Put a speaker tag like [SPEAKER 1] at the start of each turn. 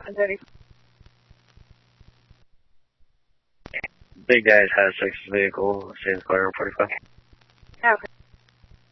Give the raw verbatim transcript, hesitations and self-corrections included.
[SPEAKER 1] ten thirty.
[SPEAKER 2] Big guys has six vehicle, same square forty-five.
[SPEAKER 1] Okay.